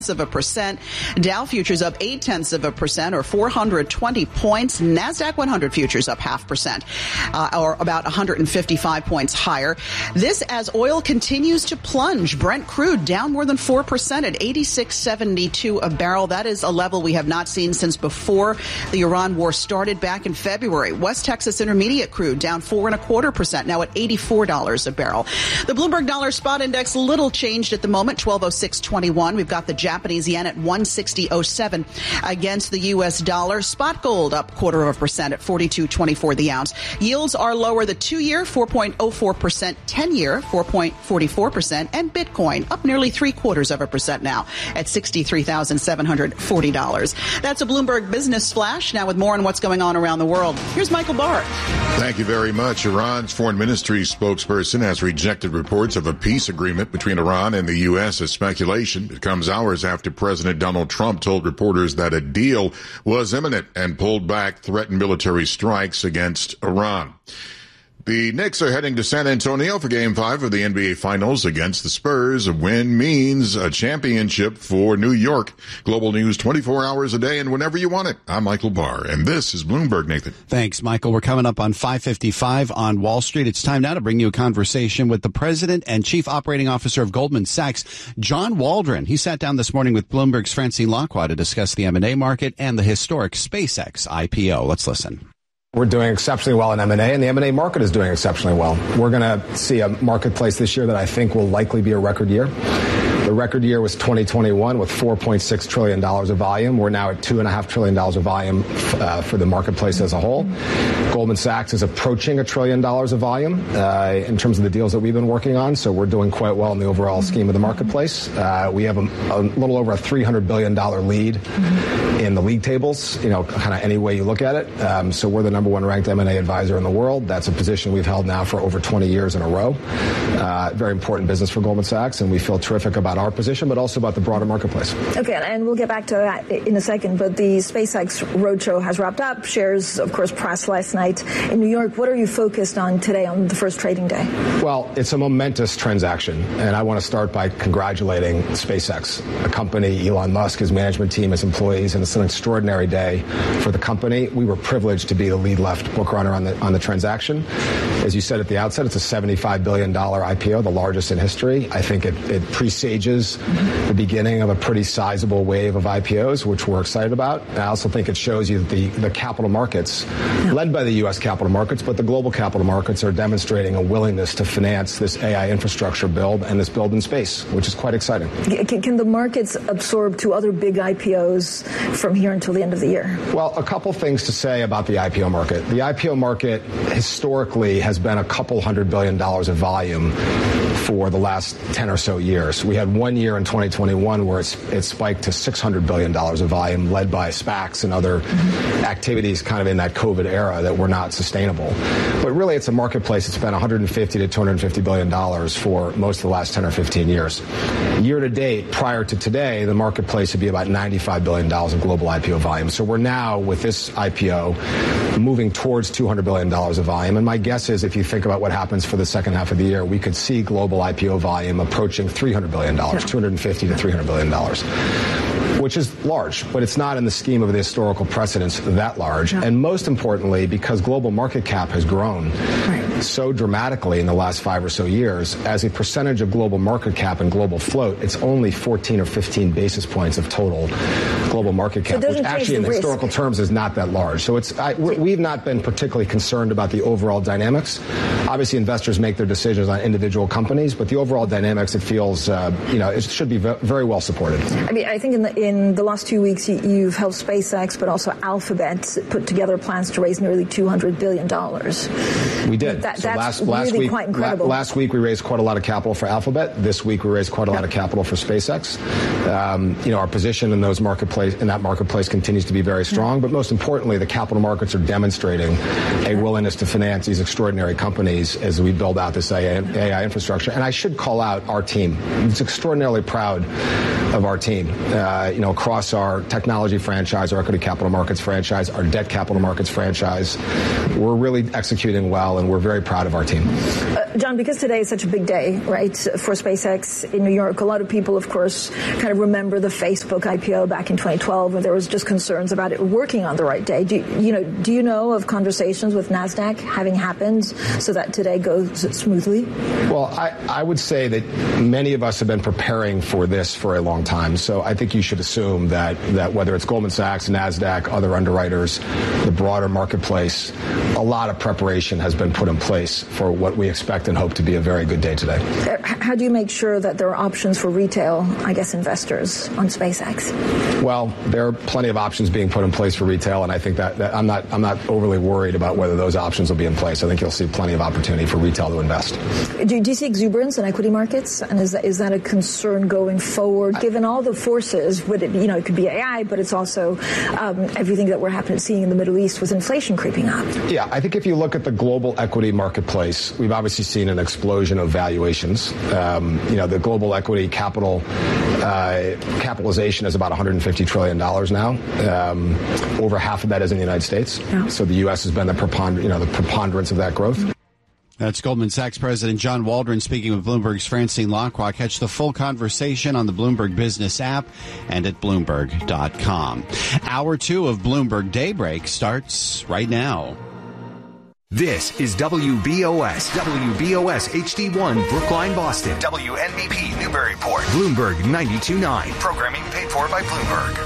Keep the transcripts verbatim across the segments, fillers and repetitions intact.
of a percent. Dow futures up eight tenths of a percent, or four hundred twenty points. NASDAQ one hundred futures up half percent, uh, or about one hundred fifty-five points higher. This as oil continues to plunge. Brent crude down more than four percent at eighty-six seventy-two a barrel. That is a level we have not seen since before the Iran war started back in February. West Texas Intermediate crude down four and a quarter percent, now at eighty-four dollars a barrel. The Bloomberg Dollar Spot Index little changed at the moment, twelve oh six twenty-one. We've got the Japanese yen at one sixty oh seven against the U S dollar. Spot gold up quarter of a percent at forty-two twenty-four the ounce. Yields are lower. The two-year four point oh four percent, ten-year four point four four percent, and Bitcoin up nearly three quarters of a percent now at sixty-three thousand seven hundred forty dollars. That's a Bloomberg Business Flash. Now with more on what's going on around the world, here's Michael Barr. Thank you very much. Iran's foreign ministry spokesperson has rejected reports of a peace agreement between Iran and the U S as speculation. It comes hours after President Donald Trump told reporters that a deal was imminent and pulled back threatened military strikes against Iran. The Knicks are heading to San Antonio for Game five of the N B A Finals against the Spurs. A win means a championship for New York. Global news twenty-four hours a day and whenever you want it. I'm Michael Barr, and this is Bloomberg, Nathan. Thanks, Michael. We're coming up on five fifty-five on Wall Street. It's time now to bring you a conversation with the president and chief operating officer of Goldman Sachs, John Waldron. He sat down this morning with Bloomberg's Francine Lacqua to discuss the M and A market and the historic SpaceX I P O. Let's listen. We're doing exceptionally well in M and A, and the M and A market is doing exceptionally well. We're going to see a marketplace this year that I think will likely be a record year. The record year was twenty twenty-one with four point six trillion dollars of volume. We're now at two point five trillion dollars of volume uh, for the marketplace as a whole. Goldman Sachs is approaching a trillion dollars of volume uh, in terms of the deals that we've been working on, so we're doing quite well in the overall scheme of the marketplace. Uh, we have a, a little over a three hundred billion dollars lead in the league tables, you know, kind of any way you look at it. Um, so we're the number one ranked M and A advisor in the world. That's a position we've held now for over twenty years in a row. Uh, very important business for Goldman Sachs, and we feel terrific about our position, but also about the broader marketplace. Okay, and we'll get back to that in a second, but the SpaceX roadshow has wrapped up. Shares, of course, pressed last night in New York. What are you focused on today on the first trading day? Well, it's a momentous transaction, and I want to start by congratulating SpaceX, a company, Elon Musk, his management team, his employees, and it's an extraordinary day for the company. We were privileged to be the lead left book runner on the on the transaction. As you said at the outset, it's a seventy-five billion dollars I P O, the largest in history. I think it, it presages the beginning of a pretty sizable wave of I P Os, which we're excited about. I also think it shows you that the, the capital markets, led by the U S capital markets, but the global capital markets are demonstrating a willingness to finance this A I infrastructure build and this build in space, which is quite exciting. Can, can the markets absorb two other big I P Os from here until the end of the year? Well, a couple things to say about the I P O market. The I P O market historically has been a couple hundred billion dollars of volume for the last ten or so years. We had one year in twenty twenty-one where it's, it spiked to six hundred billion dollars of volume, led by SPACs and other mm-hmm. activities kind of in that COVID era that were not sustainable. But really, it's a marketplace that's been one hundred fifty to two hundred fifty billion dollars for most of the last ten or fifteen years. Year to date, prior to today, the marketplace would be about ninety-five billion dollars of global I P O volume. So we're now, with this I P O, moving towards two hundred billion dollars of volume. And my guess is, if you think about what happens for the second half of the year, we could see global I P O volume approaching three hundred billion dollars, two hundred fifty to three hundred billion dollars, which is large, but it's not in the scheme of the historical precedents that large. Yeah. And most importantly, because global market cap has grown right. so dramatically in the last five or so years, as a percentage of global market cap and global float, it's only fourteen or fifteen basis points of total global market cap, so which actually in historical terms is not that large. So it's I, we've not been particularly concerned about the overall dynamics. Obviously, investors make their decisions on individual companies, but the overall dynamics, it feels, uh, you know, it should be very well supported. I mean, I think in the, in the last two weeks, you've helped SpaceX, but also Alphabet put together plans to raise nearly two hundred billion dollars. We did. That, so that's last, really last week, quite incredible. La- last week, we raised quite a lot of capital for Alphabet. This week, we raised quite a lot of capital for SpaceX. Um, you know, our position in those marketplace, in that marketplace continues to be very strong, but most importantly, the capital markets are demonstrating a willingness to finance these extraordinary companies as we build out this A I infrastructure. And I should call out our team. It's extraordinarily proud of our team, uh, you know, across our technology franchise, our equity capital markets franchise, our debt capital markets franchise. We're really executing well, and we're very proud of our team. Uh, John, because today is such a big day, right, for SpaceX in New York, a lot of people, of course, kind of remember the Facebook I P O back in twenty twelve when there was just concerns about it working on the right day. Do you, you know, do you know of conversations with NASDAQ having happened so that today goes smoothly? Well, I, I would say that many of us have been preparing for this for a long time. So I think you should assume that, that whether it's Goldman Sachs, NASDAQ, other underwriters, the broader marketplace, a lot of preparation has been put in place for what we expect and hope to be a very good day today. How do you make sure that there are options for retail, I guess, investors on SpaceX? Well, there are plenty of options being put in place for retail, and I think that, that I'm not I'm not overly worried about whether those options will be in place. I think you'll see plenty of opportunity for retail to invest. Do, do you see exuberance in equity markets, and is that, is that a concern going forward, given all the forces? Would it, you know, it could be A I, but it's also um, everything that we're happening seeing in the Middle East with inflation creeping up. Yeah, I think if you look at the global equity marketplace, we've obviously seen an explosion of valuations. Um, you know, the global equity capital uh, capitalization is about one hundred fifty trillion dollars now. Um, over half of that is in the United States. Yeah. So the U S has been the preponder- you know, the preponderance of that growth. That's Goldman Sachs President John Waldron speaking with Bloomberg's Francine Lacroix. Catch the full conversation on the Bloomberg Business app and at Bloomberg dot com. Hour two of Bloomberg Daybreak starts right now. This is W B O S, W B O S H D one, Brookline, Boston. W N B P, Newburyport. Bloomberg ninety-two point nine. Programming paid for by Bloomberg.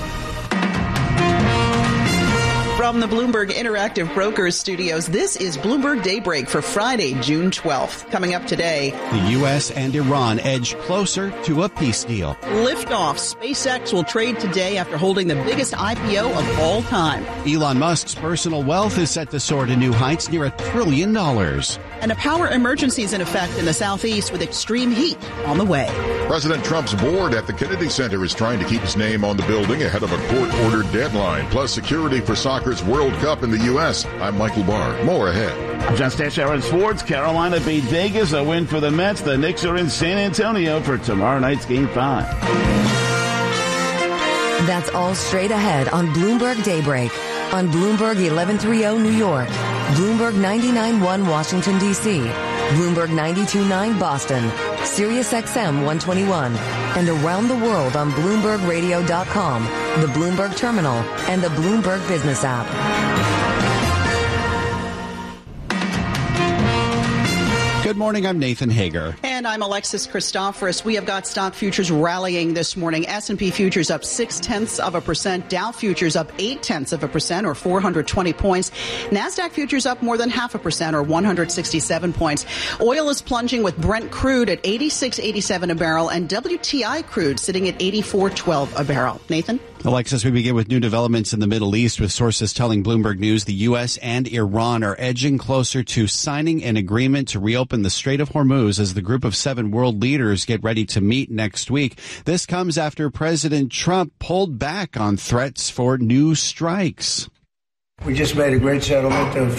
From the Bloomberg Interactive Brokers studios, this is Bloomberg Daybreak for Friday, June twelfth. Coming up today, the U S and Iran edge closer to a peace deal. Liftoff. SpaceX will trade today after holding the biggest I P O of all time. Elon Musk's personal wealth is set to soar to new heights near a trillion dollars. And a power emergency is in effect in the southeast with extreme heat on the way. President Trump's board at the Kennedy Center is trying to keep his name on the building ahead of a court-ordered deadline, plus security for soccer's World Cup in the U S. I'm Michael Barr. More ahead. Just at Sharon Sports, Carolina beat Vegas, a win for the Mets. The Knicks are in San Antonio for tomorrow night's Game five. That's all straight ahead on Bloomberg Daybreak. On Bloomberg eleven thirty New York, Bloomberg ninety-nine point one Washington, D C, Bloomberg ninety-two point nine Boston, Sirius X M one twenty-one, and around the world on Bloomberg Radio dot com, the Bloomberg Terminal, and the Bloomberg Business app. Good morning, I'm Nathan Hager. And I'm Alexis Christoforous. We have got stock futures rallying this morning. S and P futures up six-tenths of a percent. Dow futures up eight-tenths of a percent, or four hundred twenty points. NASDAQ futures up more than half a percent, or one hundred sixty-seven points. Oil is plunging with Brent crude at eighty-six eighty-seven a barrel and W T I crude sitting at eighty-four twelve a barrel. Nathan? Alexis, we begin with new developments in the Middle East, with sources telling Bloomberg News the U S and Iran are edging closer to signing an agreement to reopen the Strait of Hormuz as the group of seven world leaders get ready to meet next week. This comes after President Trump pulled back on threats for new strikes. We just made a great settlement of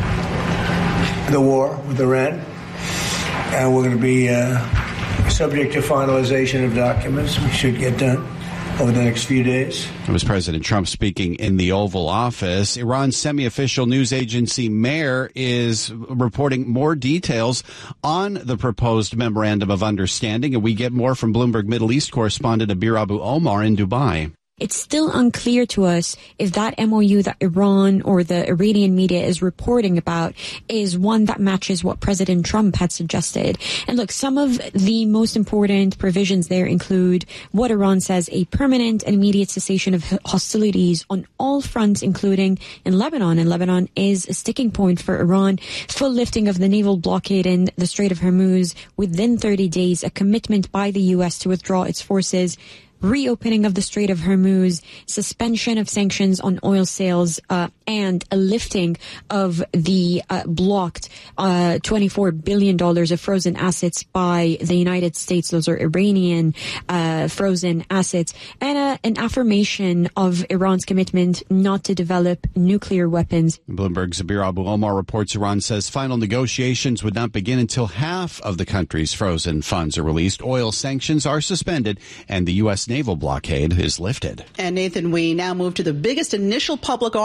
the war with Iran, and we're going to be uh, subject to finalization of documents. We should get done over the next few days. It was President Trump speaking in the Oval Office. Iran's semi-official news agency Mehr is reporting more details on the proposed memorandum of understanding, and we get more from Bloomberg Middle East correspondent Abir Abu Omar in Dubai. It's still unclear to us if that M O U that Iran or the Iranian media is reporting about is one that matches what President Trump had suggested. And look, some of the most important provisions there include what Iran says a permanent and immediate cessation of hostilities on all fronts, including in Lebanon. And Lebanon is a sticking point for Iran. Full lifting of the naval blockade in the Strait of Hormuz within thirty days, a commitment by the U S to withdraw its forces, reopening of the Strait of Hormuz, suspension of sanctions on oil sales, uh, and a lifting of the uh, blocked uh, twenty-four billion dollars of frozen assets by the United States. Those are Iranian uh, frozen assets, and uh, an affirmation of Iran's commitment not to develop nuclear weapons. Bloomberg's Abir Abu Omar reports Iran says final negotiations would not begin until half of the country's frozen funds are released. Oil sanctions are suspended, and the U S naval blockade is lifted. And Nathan, we now move to the biggest initial public offering of all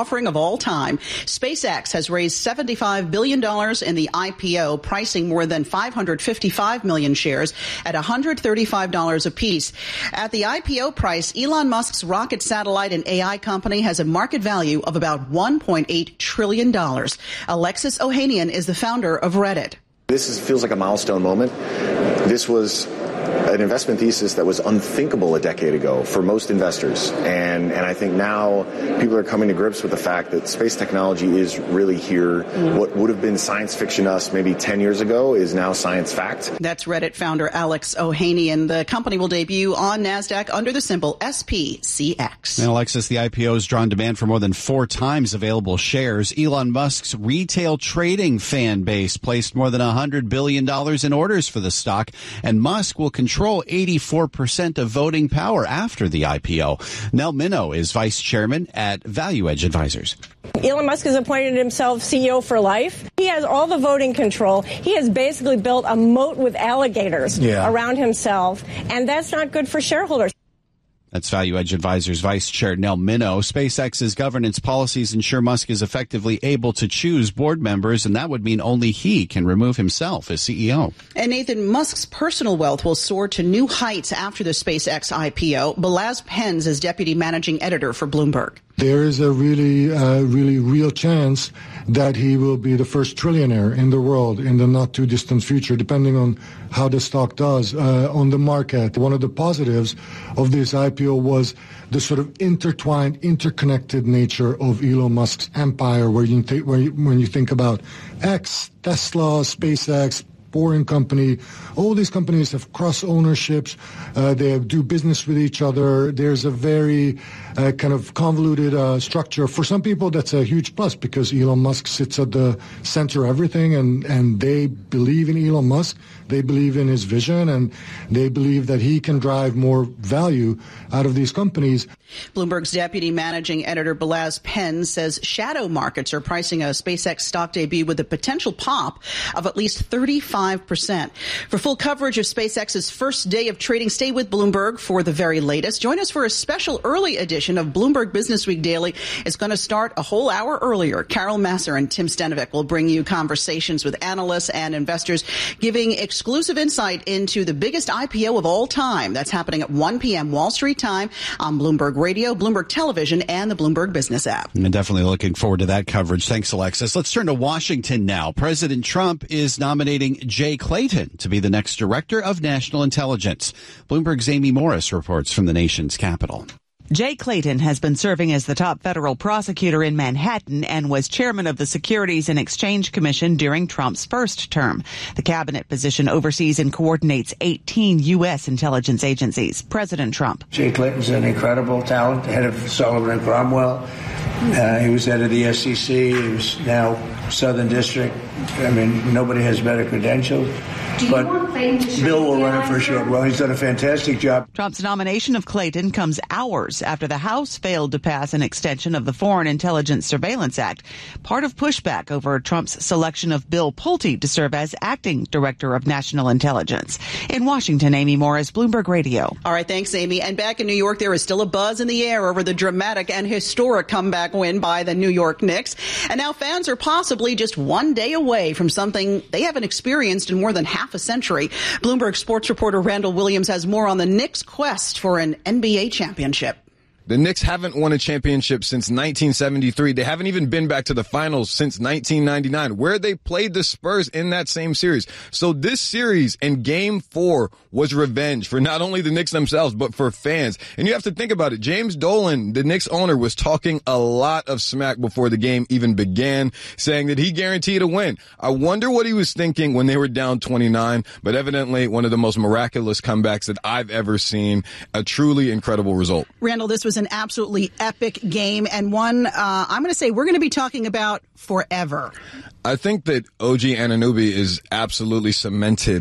all time. SpaceX has raised seventy-five billion dollars in the I P O, pricing more than five hundred fifty-five million shares at one hundred thirty-five dollars apiece. At the I P O price, Elon Musk's rocket satellite and A I company has a market value of about one point eight trillion dollars. Alexis Ohanian is the founder of Reddit. This is, feels like a milestone moment. This was an investment thesis that was unthinkable a decade ago for most investors. And, and I think now people are coming to grips with the fact that space technology is really here. What would have been science fiction to us maybe ten years ago is now science fact. That's Reddit founder Alex Ohanian. The company will debut on NASDAQ under the symbol S P C X. And Alexis, the I P O has drawn demand for more than four times available shares. Elon Musk's retail trading fan base placed more than one hundred billion dollars in orders for the stock, and Musk will control eighty-four percent of voting power after the I P O. Nell Minow is vice chairman at Value Edge Advisors. Elon Musk has appointed himself C E O for life. He has all the voting control. He has basically built a moat with alligators yeah. around himself, and that's not good for shareholders. That's Value Edge Advisors Vice Chair Nell Minow. SpaceX's governance policies ensure Musk is effectively able to choose board members, and that would mean only he can remove himself as C E O. And Nathan, Musk's personal wealth will soar to new heights after the SpaceX I P O. Balazs Penns is deputy managing editor for Bloomberg. There is a really, uh, really real chance that he will be the first trillionaire in the world in the not-too-distant future, depending on how the stock does uh, on the market. One of the positives of this I P O was the sort of intertwined, interconnected nature of Elon Musk's empire, where you th- where you, when you think about X, Tesla, SpaceX, Boring Company, all these companies have cross ownerships. Uh, they do business with each other. There's a very uh, kind of convoluted uh, structure. For some people, that's a huge plus because Elon Musk sits at the center of everything, and, and they believe in Elon Musk. They believe in his vision, and they believe that he can drive more value out of these companies. Bloomberg's deputy managing editor Balazs Penns says shadow markets are pricing a SpaceX stock debut with a potential pop of at least thirty-five percent. For full coverage of SpaceX's first day of trading, stay with Bloomberg for the very latest. Join us for a special early edition of Bloomberg Business Week Daily. It's going to start a whole hour earlier. Carol Masser and Tim Stenovic will bring you conversations with analysts and investors, giving exclusive insight into the biggest I P O of all time. That's happening at one p.m. Wall Street time on Bloomberg Radio, Bloomberg Television, and the Bloomberg Business app. I'm definitely looking forward to that coverage. Thanks, Alexis. Let's turn to Washington now. President Trump is nominating Jay Clayton to be the next director of national intelligence. Bloomberg's Amy Morris reports from the nation's capital. Jay Clayton has been serving as the top federal prosecutor in Manhattan and was chairman of the Securities and Exchange Commission during Trump's first term. The cabinet position oversees and coordinates eighteen U S intelligence agencies. President Trump. Jay Clayton's an incredible talent, head of Sullivan and Cromwell. Uh, he was head of the S E C. He was now Southern District. I mean, nobody has better credentials. But Bill will run it for sure. Well, he's done a fantastic job. Trump's nomination of Clayton comes hours after the House failed to pass an extension of the Foreign Intelligence Surveillance Act, part of pushback over Trump's selection of Bill Pulte to serve as acting director of national intelligence. In Washington, Amy Morris, Bloomberg Radio. All right, thanks, Amy. And back in New York, there is still a buzz in the air over the dramatic and historic comeback win by the New York Knicks. And now fans are possibly just one day away from something they haven't experienced in more than half a century. Bloomberg sports reporter Randall Williams has more on the Knicks' quest for an N B A championship. The Knicks haven't won a championship since nineteen seventy-three. They haven't even been back to the finals since nineteen ninety-nine, where they played the Spurs in that same series. So this series in game four was revenge for not only the Knicks themselves, but for fans. And you have to think about it. James Dolan, the Knicks owner, was talking a lot of smack before the game even began, saying that he guaranteed a win. I wonder what he was thinking when they were down twenty-nine, but evidently one of the most miraculous comebacks that I've ever seen. A truly incredible result. Randall, this was an absolutely epic game, and one uh, I'm going to say we're going to be talking about forever. I think that O G Anunoby is absolutely cemented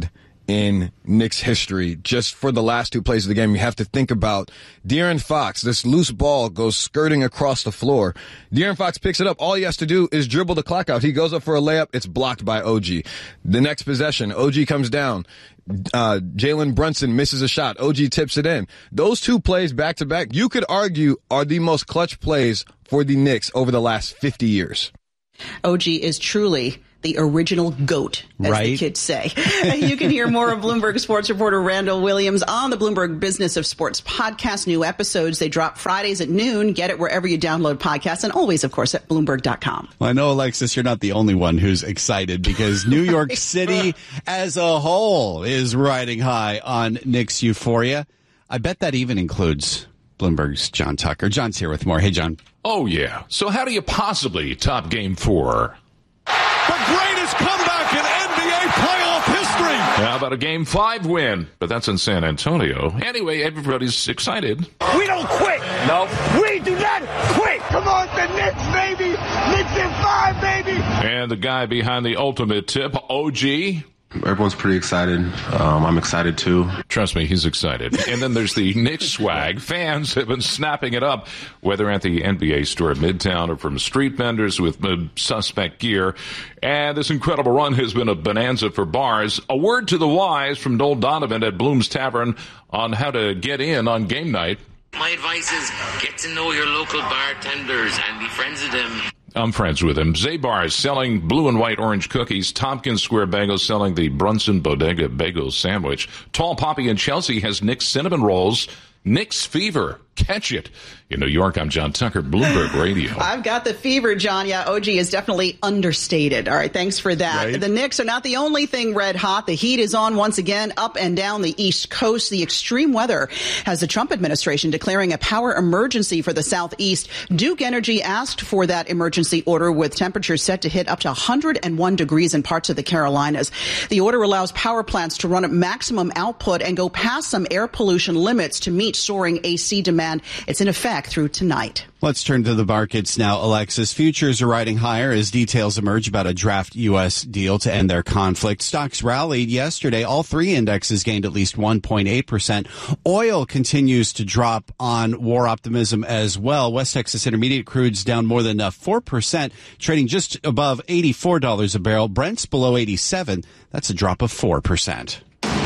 in Knicks history. Just for the last two plays of the game, you have to think about De'Aaron Fox. This loose ball goes skirting across the floor. De'Aaron Fox picks it up. All he has to do is dribble the clock out. He goes up for a layup. It's blocked by O G. The next possession, O G comes down. Uh, Jalen Brunson misses a shot. O G tips it in. Those two plays back to back, you could argue, are the most clutch plays for the Knicks over the last fifty years. O G is truly the original GOAT, as right? the kids say. You can hear more of Bloomberg sports reporter Randall Williams on the Bloomberg Business of Sports podcast. New episodes, they drop Fridays at noon. Get it wherever you download podcasts, and always, of course, at Bloomberg dot com. Well, I know, Alexis, you're not the only one who's excited because New York City as a whole is riding high on Knicks euphoria. I bet that even includes Bloomberg's John Tucker. John's here with more. Hey, John. Oh, yeah. So how do you possibly top game four? The greatest comeback in N B A playoff history. How about a game five win? But that's in San Antonio. Anyway, everybody's excited. We don't quit. No. We do not quit. Come on, the Knicks, baby. Knicks in five, baby. And the guy behind the ultimate tip, O G. Everyone's pretty excited. Um, I'm excited too. Trust me, he's excited. And then there's the Knicks swag. Fans have been snapping it up, whether at the N B A store at Midtown or from street vendors with uh, suspect gear. And this incredible run has been a bonanza for bars. A word to the wise from Noel Donovan at Bloom's Tavern on how to get in on game night. My advice is get to know your local bartenders and be friends with them. I'm friends with him. Zabar is selling blue and white orange cookies. Tompkins Square Bagels selling the Brunson Bodega Bagel Sandwich. Tall Poppy in Chelsea has Nick's Cinnamon Rolls. Nick's Fever. Catch it. In New York, I'm John Tucker, Bloomberg Radio. I've got the fever, John. Yeah, O G is definitely understated. All right, thanks for that. Right. The Knicks are not the only thing red hot. The heat is on once again up and down the East Coast. The extreme weather has the Trump administration declaring a power emergency for the Southeast. Duke Energy asked for that emergency order with temperatures set to hit up to one hundred one degrees in parts of the Carolinas. The order allows power plants to run at maximum output and go past some air pollution limits to meet soaring A C demand. It's in effect through tonight. Let's turn to the markets now, Alexis. Futures are riding higher as details emerge about a draft U S deal to end their conflict. Stocks rallied yesterday. All three indexes gained at least one point eight percent. Oil continues to drop on war optimism as well. West Texas Intermediate crude's down more than uh, four percent, trading just above eighty-four dollars a barrel. Brent's below eighty-seven. That's a drop of four percent.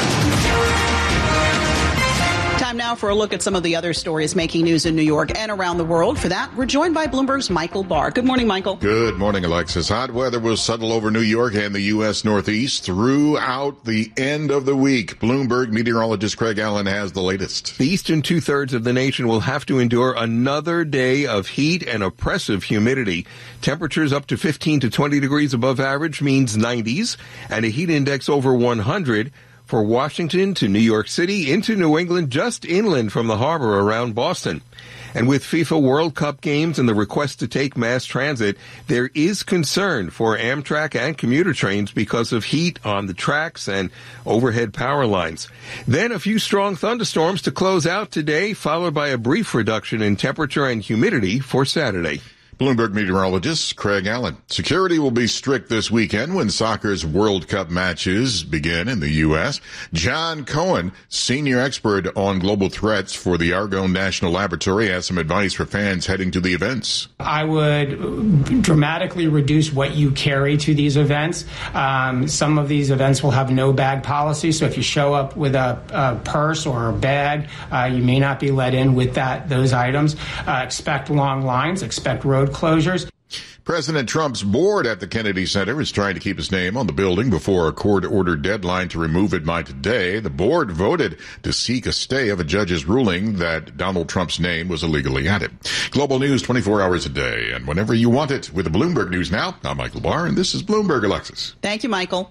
Time now for a look at some of the other stories making news in New York and around the world. For that, we're joined by Bloomberg's Michael Barr. Good morning, Michael. Good morning, Alexis. Hot weather will settle over New York and the U S. Northeast throughout the end of the week. Bloomberg meteorologist Craig Allen has the latest. The eastern two-thirds of the nation will have to endure another day of heat and oppressive humidity. Temperatures up to fifteen to twenty degrees above average means nineties, and a heat index over one hundred. For Washington to New York City into New England, just inland from the harbor around Boston. And with FIFA World Cup games and the request to take mass transit, there is concern for Amtrak and commuter trains because of heat on the tracks and overhead power lines. Then a few strong thunderstorms to close out today, followed by a brief reduction in temperature and humidity for Saturday. Bloomberg meteorologist Craig Allen. Security will be strict this weekend when soccer's World Cup matches begin in the U S. John Cohen, senior expert on global threats for the Argonne National Laboratory, has some advice for fans heading to the events. I would dramatically reduce what you carry to these events. Um, some of these events will have no bag policy, so if you show up with a, a purse or a bag, uh, you may not be let in with that those items. Uh, expect long lines, expect road closures. President Trump's board at the Kennedy Center is trying to keep his name on the building before a court-ordered deadline to remove it by today. The board voted to seek a stay of a judge's ruling that Donald Trump's name was illegally added. Global news twenty-four hours a day, and whenever you want it. With the Bloomberg News Now, I'm Michael Barr, and this is Bloomberg Alexis. Thank you, Michael.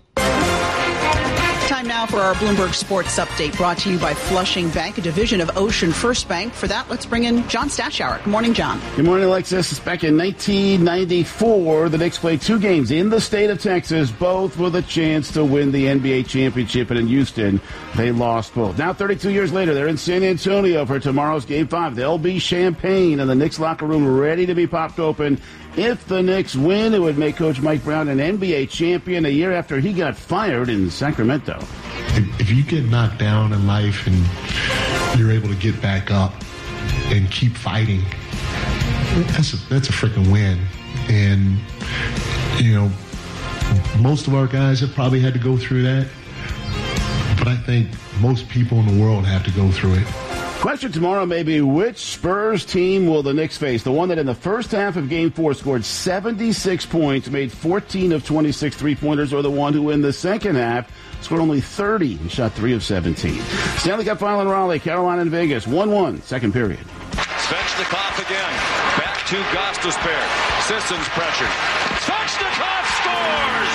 Time now for our Bloomberg Sports Update, brought to you by Flushing Bank, a division of Ocean First Bank. For that, let's bring in John Stashower. Good morning, John. Good morning, Alexis. Back in nineteen ninety-four, the Knicks played two games in the state of Texas, both with a chance to win the N B A championship, and in Houston, they lost both. Now, thirty-two years later, they're in San Antonio for tomorrow's Game five. There'll be champagne in the Knicks locker room ready to be popped open. If the Knicks win, it would make Coach Mike Brown an N B A champion a year after he got fired in Sacramento. If, if you get knocked down in life and you're able to get back up and keep fighting, that's a, that's a freaking win. And, you know, most of our guys have probably had to go through that. But I think most people in the world have to go through it. Question tomorrow may be, which Spurs team will the Knicks face? The one that in the first half of Game four scored seventy-six points, made fourteen of twenty-six three-pointers, or the one who in the second half scored only thirty and shot three of seventeen? Stanley Cup Final in Raleigh, Carolina and Vegas, one one, second period. Svechnikov again, back to Gostisbehere. Sissons pressured. Svechnikov scores!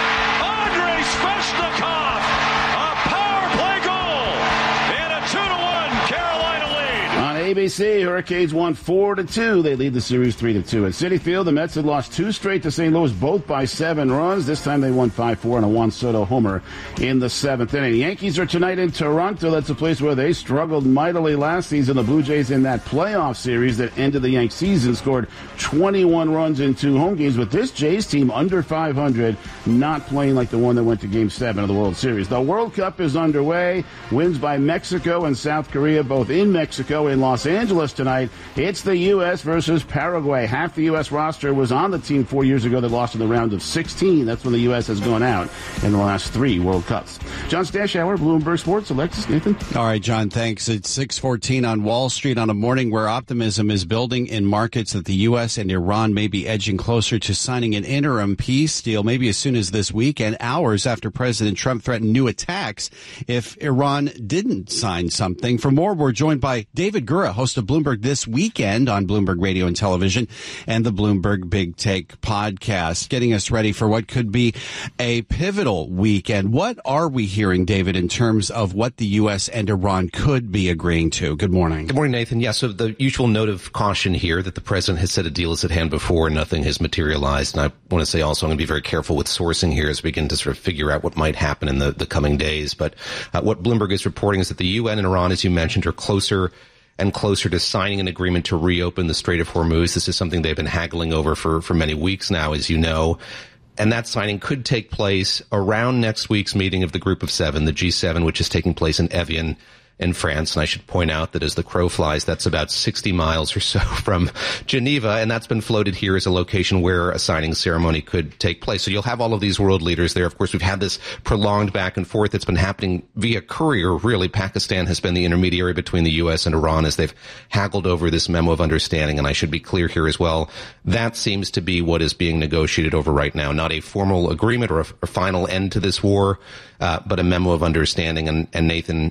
Andrei Svechnikov! A power play goal! And a two to one Carolina lead. On A B C, Hurricanes won four to two. They lead the series three to two. At Citi Field, the Mets had lost two straight to Saint Louis, both by seven runs. This time they won five four on a Juan Soto homer in the seventh inning. The Yankees are tonight in Toronto. That's a place where they struggled mightily last season. The Blue Jays in that playoff series that ended the Yankees season scored twenty-one runs in two home games. But this Jays team under five hundred, not playing like the one that went to Game seven of the World Series. The World Cup is underway. Wins by Mexico and South Korea, both in Mexico and Los Angeles tonight. It's the U S versus Paraguay. Half the U S roster was on the team four years ago that lost in the round of sixteen. That's when the U S has gone out in the last three World Cups. John Stashower, Bloomberg Sports. Alexis, Nathan. All right, John, thanks. It's six fourteen on Wall Street on a morning where optimism is building in markets that the U S and Iran may be edging closer to signing an interim peace deal, maybe as soon as this week, and hours after President Trump threatened new attacks if Iran didn't sign something. For more, we're joined by David Gura, host of Bloomberg This Weekend on Bloomberg Radio and Television and the Bloomberg Big Take podcast, getting us ready for what could be a pivotal weekend. What are we hearing, David, in terms of what the U S and Iran could be agreeing to? Good morning. Good morning, Nathan. Yeah, so the usual note of caution here that the president has said a deal is at hand before and nothing has materialized. And I want to say also I'm going to be very careful with sourcing here as we begin to sort of figure out what might happen in the, the coming days. But uh, what Bloomberg is reporting is that the U N and Iran, as you mentioned, are closer and closer to signing an agreement to reopen the Strait of Hormuz. This is something they've been haggling over for, for many weeks now, as you know. And that signing could take place around next week's meeting of the Group of Seven, the G seven, which is taking place in Evian in France. And I should point out that as the crow flies, that's about sixty miles or so from Geneva. And that's been floated here as a location where a signing ceremony could take place. So you'll have all of these world leaders there. Of course, we've had this prolonged back and forth. It's been happening via courier. Really, Pakistan has been the intermediary between the U S and Iran as they've haggled over this memo of understanding. And I should be clear here as well. That seems to be what is being negotiated over right now. Not a formal agreement or a, a final end to this war, uh, but a memo of understanding. And, and Nathan,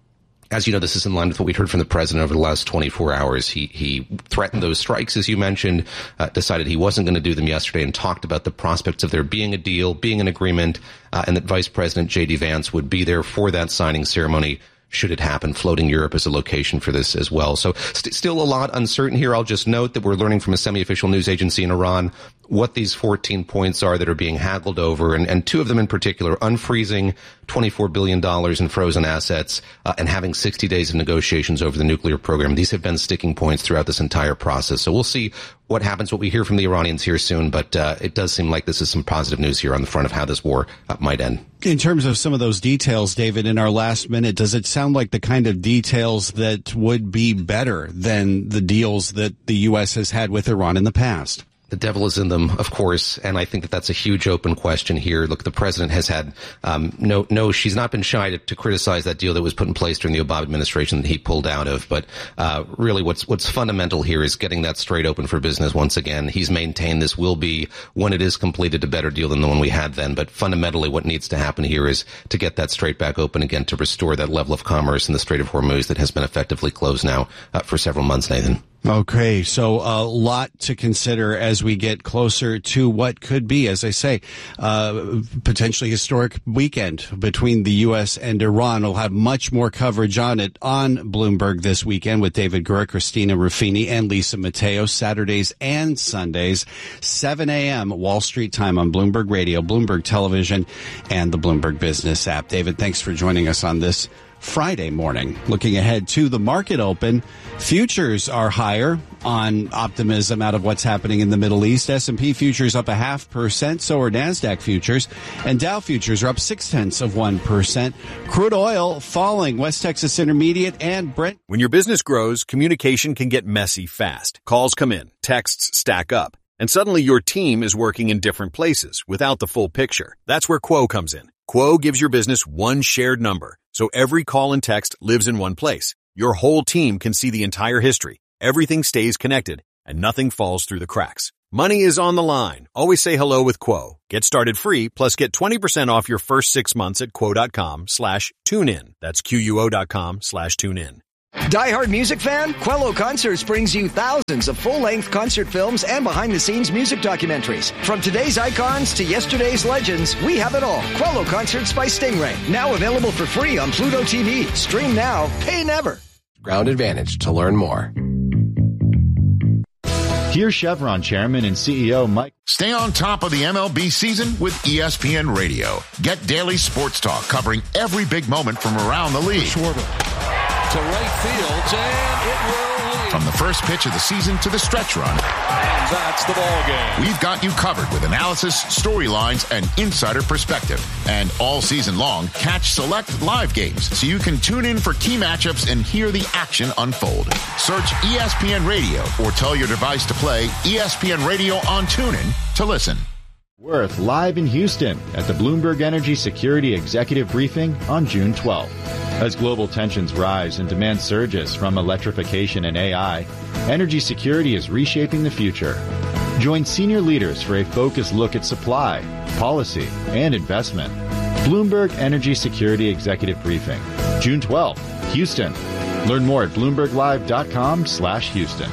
as you know, this is in line with what we'd heard from the president over the last twenty-four hours. He he threatened those strikes, as you mentioned, uh, decided he wasn't going to do them yesterday, and talked about the prospects of there being a deal, being an agreement, uh, and that Vice President J D Vance would be there for that signing ceremony should it happen, floating Europe as a location for this as well. So st- still a lot uncertain here. I'll just note that we're learning from a semi-official news agency in Iran what these fourteen points are that are being haggled over, and, and two of them in particular, unfreezing twenty-four billion dollars in frozen assets uh, and having sixty days of negotiations over the nuclear program. These have been sticking points throughout this entire process. So we'll see what happens, what we hear from the Iranians here soon, but uh, it does seem like this is some positive news here on the front of how this war uh, might end. In terms of some of those details, David, in our last minute, does it sound like the kind of details that would be better than the deals that the U S has had with Iran in the past? The devil is in them, of course, and I think that that's a huge open question here. Look, the president has had um, no, no, she's not been shy to, to criticize that deal that was put in place during the Obama administration that he pulled out of. But uh, really, what's what's fundamental here is getting that straight open for business once again. He's maintained this will be, when it is completed, a better deal than the one we had then. But fundamentally, what needs to happen here is to get that straight back open again, to restore that level of commerce in the Strait of Hormuz that has been effectively closed now uh, for several months, Nathan. Okay, so a lot to consider as we get closer to what could be, as I say, uh, potentially historic weekend between the U S and Iran. We'll have much more coverage on it on Bloomberg This Weekend with David Gura, Christina Ruffini, and Lisa Mateo, Saturdays and Sundays, seven a.m. Wall Street time on Bloomberg Radio, Bloomberg Television, and the Bloomberg Business app. David, thanks for joining us on this Friday morning. Looking ahead to the market open, futures are higher on optimism out of what's happening in the Middle East. S and P futures up a half percent, so are NASDAQ futures, and Dow futures are up six tenths of one percent. Crude oil falling, West Texas Intermediate and Brent. When your business grows, communication can get messy fast. Calls come in, texts stack up, and suddenly your team is working in different places without the full picture. That's where Quo comes in. Quo gives your business one shared number, so every call and text lives in one place. Your whole team can see the entire history. Everything stays connected, and nothing falls through the cracks. Money is on the line. Always say hello with Quo. Get started free, plus get twenty percent off your first six months at quo.com slash tune in. That's Q-U-O.com slash tune in. Die-hard music fan? Quello Concerts brings you thousands of full-length concert films and behind-the-scenes music documentaries. From today's icons to yesterday's legends, we have it all. Quello Concerts by Stingray. Now available for free on Pluto T V. Stream now, pay never. Ground Advantage to learn more. Here's Chevron Chairman and C E O Mike. Stay on top of the M L B season with E S P N Radio. Get daily sports talk covering every big moment from around the league. To right field, and it will lead. From the first pitch of the season to the stretch run. And that's the ball game. We've got you covered with analysis, storylines, and insider perspective. And all season long, catch select live games so you can tune in for key matchups and hear the action unfold. Search E S P N Radio or tell your device to play E S P N Radio on TuneIn to listen. Worth live in Houston at the Bloomberg Energy Security Executive Briefing on June twelfth. As global tensions rise and demand surges from electrification and A I, energy security is reshaping the future. Join senior leaders for a focused look at supply, policy, and investment. Bloomberg Energy Security Executive Briefing, June twelfth, Houston. Learn more at bloomberglive.com slash Houston.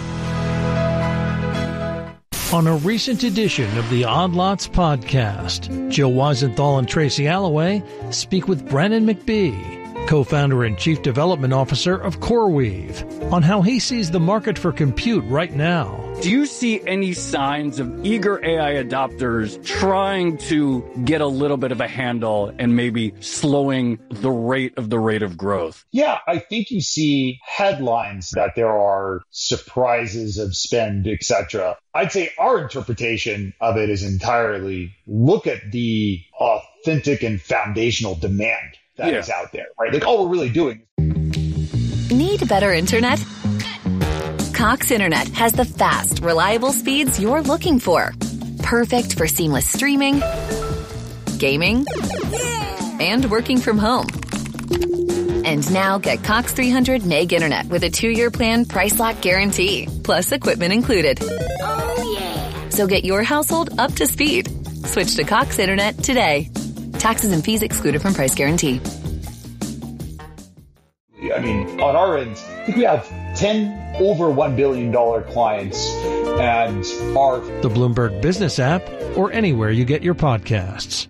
On a recent edition of the Odd Lots podcast, Jill Weisenthal and Tracy Alloway speak with Brandon McBee, co-founder and chief development officer of CoreWeave, on how he sees the market for compute right now. Do you see any signs of eager A I adopters trying to get a little bit of a handle and maybe slowing the rate of the rate of growth? Yeah, I think you see headlines that there are surprises of spend, et cetera. I'd say our interpretation of it is entirely look at the authentic and foundational demand that yeah. is out there, right? Like all we're really doing. Need better internet? Cox Internet has the fast, reliable speeds you're looking for. Perfect for seamless streaming, gaming, and working from home. And now get Cox three hundred meg internet with a two-year plan price lock guarantee, plus equipment included. Oh, yeah. So get your household up to speed. Switch to Cox Internet today. Taxes and fees excluded from price guarantee. I mean, on our end, I think we have ten over one billion dollars clients and our... The Bloomberg Business app or anywhere you get your podcasts.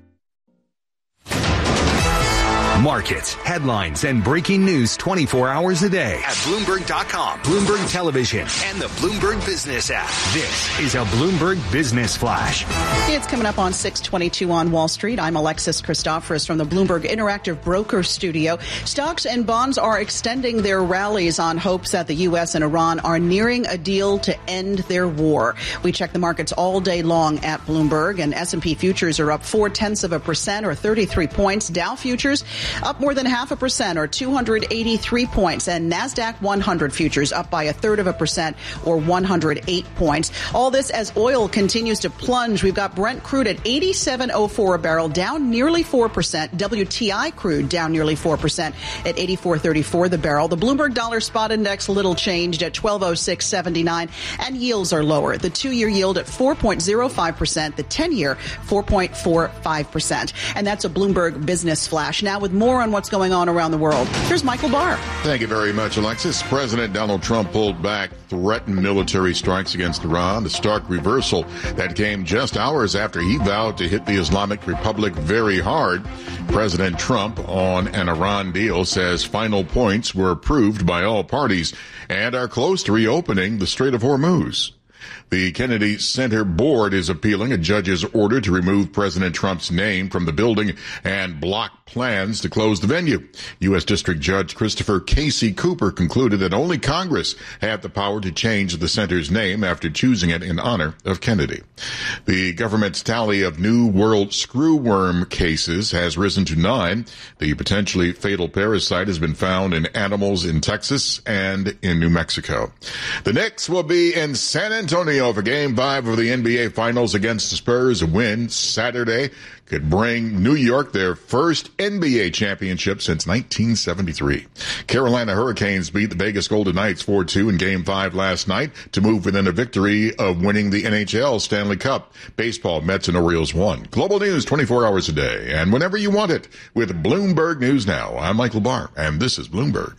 Markets, headlines, and breaking news twenty-four hours a day at Bloomberg dot com, Bloomberg Television, and the Bloomberg Business app. This is a Bloomberg Business Flash. It's coming up on six twenty-two on Wall Street. I'm Alexis Christoforous from the Bloomberg Interactive Broker Studio. Stocks and bonds are extending their rallies on hopes that the U S and Iran are nearing a deal to end their war. We check the markets all day long at Bloomberg, and S and P futures are up four tenths of a percent or thirty-three points. Dow futures up more than half a percent or two hundred eighty-three points, and NASDAQ one hundred futures up by a third of a percent or one hundred eight points. All this as oil continues to plunge. We've got Brent crude at eighty-seven oh four a barrel, down nearly four percent. W T I crude down nearly four percent at eighty-four thirty-four the barrel. The Bloomberg Dollar Spot Index little changed at twelve oh six seventy-nine, and yields are lower. The two-year yield at four point oh five percent, the ten-year four point four five percent. And that's a Bloomberg Business Flash. Now with more on what's going on around the world, here's Michael Barr. Thank you very much, Alexis. President Donald Trump pulled back threatened military strikes against Iran, a stark reversal that came just hours after he vowed to hit the Islamic Republic very hard. President Trump on an Iran deal says final points were approved by all parties and are close to reopening the Strait of Hormuz. The Kennedy Center Board is appealing a judge's order to remove President Trump's name from the building and block plans to close the venue. U S. District Judge Christopher Casey Cooper concluded that only Congress had the power to change the center's name after choosing it in honor of Kennedy. The government's tally of New World screwworm cases has risen to nine. The potentially fatal parasite has been found in animals in Texas and in New Mexico. The Knicks will be in San Antonio for Game five of the N B A Finals against the Spurs. A win Saturday could bring New York their first N B A championship since nineteen seventy-three. Carolina Hurricanes beat the Vegas Golden Knights four two in Game five last night to move within a victory of winning the N H L Stanley Cup. Baseball, Mets and Orioles won. Global news twenty-four hours a day and whenever you want it with Bloomberg News Now. I'm Michael Barr, and this is Bloomberg.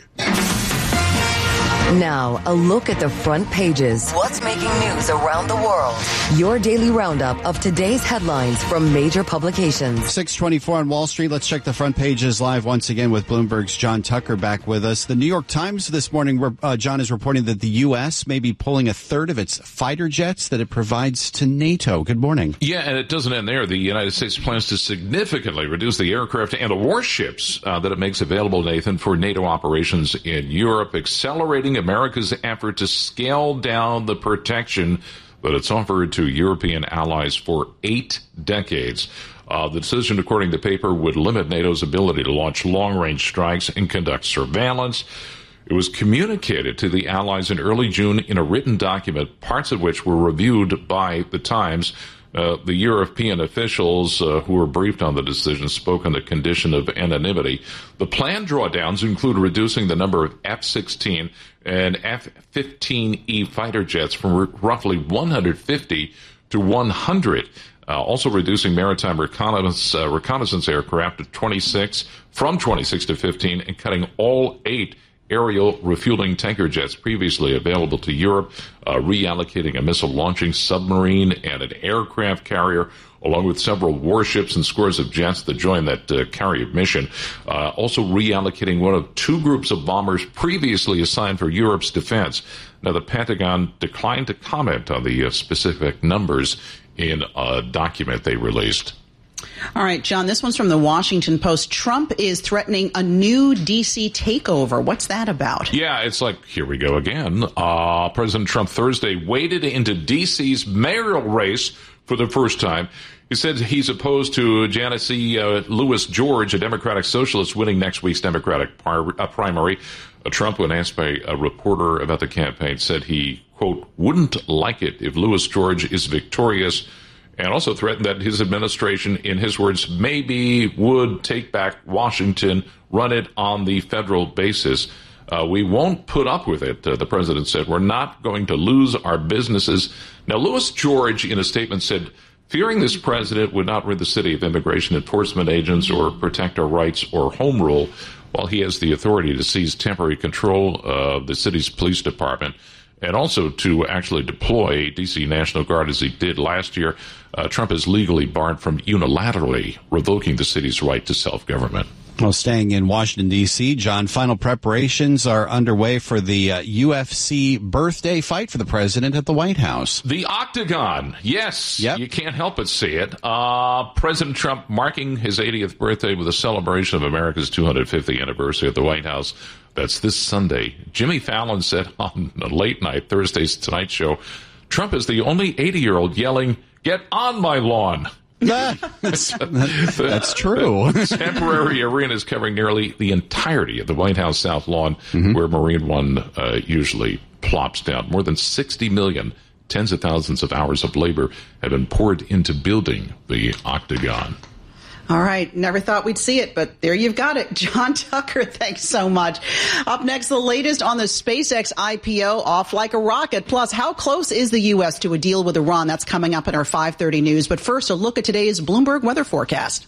Now, a look at the front pages. What's making news around the world? Your daily roundup of today's headlines from major publications. six twenty-four on Wall Street. Let's check the front pages live once again with Bloomberg's John Tucker back with us. The New York Times this morning, uh, John, is reporting that the U S may be pulling a third of its fighter jets that it provides to NATO. Good morning. Yeah, and it doesn't end there. The United States plans to significantly reduce the aircraft and the warships uh, that it makes available, Nathan, for NATO operations in Europe, accelerating America's effort to scale down the protection that it's offered to European allies for eight decades. Uh, the decision, according to the paper, would limit NATO's ability to launch long-range strikes and conduct surveillance. It was communicated to the allies in early June in a written document, parts of which were reviewed by the Times. Uh, the European officials uh, who were briefed on the decision spoke on the condition of anonymity. The planned drawdowns include reducing the number of F sixteen and F fifteen E fighter jets from r- roughly one hundred fifty to one hundred. Uh, also reducing maritime reconnaissance, uh, reconnaissance aircraft to twenty-six, from twenty-six to fifteen, and cutting all eight aerial refueling tanker jets previously available to Europe, uh, reallocating a missile launching submarine and an aircraft carrier, along with several warships and scores of jets that join that uh, carrier mission. Uh, also reallocating one of two groups of bombers previously assigned for Europe's defense. Now, the Pentagon declined to comment on the uh, specific numbers in a document they released. All right, John, this one's from the Washington Post. Trump is threatening a new D C takeover. What's that about? Yeah, it's like, here we go again. Uh, President Trump Thursday waded into D C's mayoral race for the first time. He said he's opposed to Janice uh, Lewis George, a Democratic socialist, winning next week's Democratic par- uh, primary. Uh, Trump, when asked by a reporter about the campaign, said he, quote, wouldn't like it if Lewis George is victorious, and also threatened that his administration, in his words, maybe would take back Washington, run it on the federal basis. Uh, we won't put up with it, uh, the president said. We're not going to lose our businesses. Now, Lewis George, in a statement, said, fearing this president would not rid the city of immigration enforcement agents or protect our rights or home rule, while he has the authority to seize temporary control of the city's police department, and also to actually deploy D C National Guard as he did last year. Uh, Trump is legally barred from unilaterally revoking the city's right to self-government. Well, staying in Washington, D C, John, final preparations are underway for the uh, U F C birthday fight for the president at the White House. The Octagon. Yes. Yep. You can't help but see it. Uh, President Trump marking his eightieth birthday with a celebration of America's two hundred fiftieth anniversary at the White House. That's this Sunday. Jimmy Fallon said on the late night, Thursday's Tonight Show, Trump is the only eighty-year-old yelling, "Get on my lawn." that's, that's true. Temporary arena is covering nearly the entirety of the White House South Lawn, mm-hmm. where Marine One uh, usually plops down. More than sixty million, tens of thousands of hours of labor have been poured into building the Octagon. All right. Never thought we'd see it, but there you've got it. John Tucker, thanks so much. Up next, the latest on the SpaceX I P O, off like a rocket. Plus, how close is the U S to a deal with Iran? That's coming up in our five thirty news. But first, a look at today's Bloomberg weather forecast.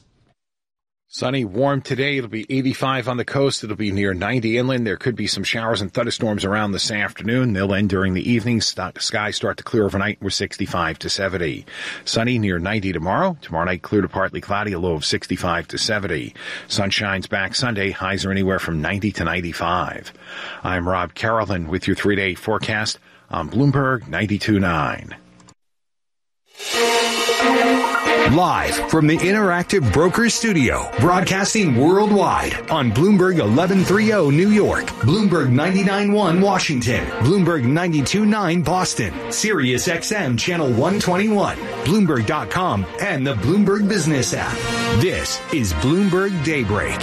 Sunny, warm today. It'll be eighty-five on the coast. It'll be near ninety inland. There could be some showers and thunderstorms around this afternoon. They'll end during the evening. Skies start to clear overnight. We're sixty-five to seventy. Sunny, near ninety tomorrow. Tomorrow night, clear to partly cloudy, a low of sixty-five to seventy. Sun shines back Sunday. Highs are anywhere from ninety to ninety-five. I'm Rob Carolyn with your three-day forecast. on Bloomberg ninety-two point nine. Live from the Interactive Brokers Studio, broadcasting worldwide on Bloomberg eleven thirty New York, Bloomberg ninety-nine point one Washington, Bloomberg ninety-two point nine Boston, Sirius X M Channel one twenty-one, Bloomberg dot com, and the Bloomberg Business app. This is Bloomberg Daybreak.